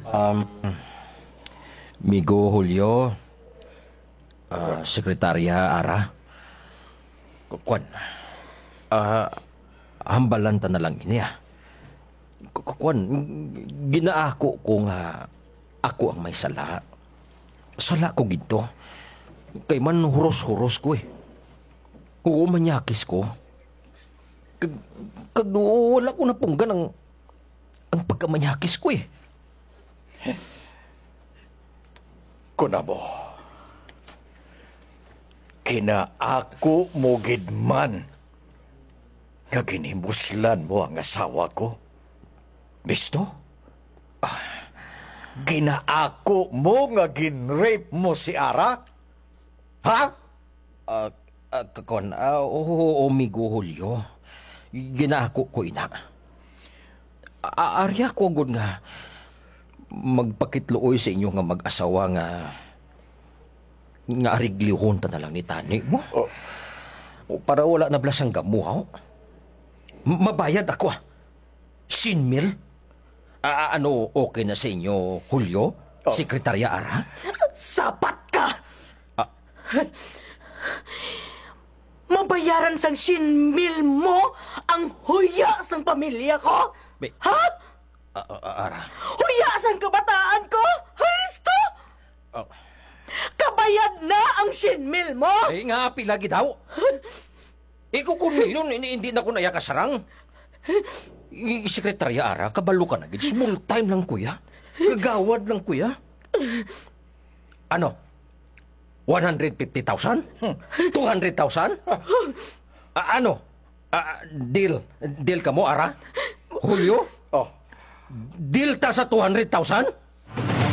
Um, Migo Julio, Sekretarya Ara, Kwan, hambalanta na lang ini Kwan, ginaako ko nga ako ang may sala. Sala ko gito. Kay man huros-huros ko eh. Oo, manyakis ko. Kag wala ko na punggan ang pagkamanyakis ko eh. Kunabo, kinaako mo gidman nga ginhimuslan mo ang asawa ko. Bisto? Ginaako mo nga ginrape mo si Ara? Ha? Kakon, oo, Migo Julio. Ginaako ko ina. Arya ko agad nga magpakitlooy sa inyo nga mag-asawa nga ariglihon ta na lang ni tani mo. O para wala na blasang gamuhaw. Mabayad ako 100,000? Ano, okay na sa inyo, Julio? Sekretarya Ara? Sapat ka! Mabayaran sang 100,000 mo ang huya sang pamilya ko? Ha? Ara? Huya sang kabataan ko? Haristo? Kabayad na ang 100,000 mo? Eh nga, pilagi daw. Kung milyon, hindi na ko naya kasarang. Sekretarya Ara, kabalo ka na. Small time lang, kuya. Kagawad lang, kuya. Ano? 150,000? 200,000? Ano? Deal. Deal ka mo, Ara? Julio? Oh, Deal ta sa 200,000?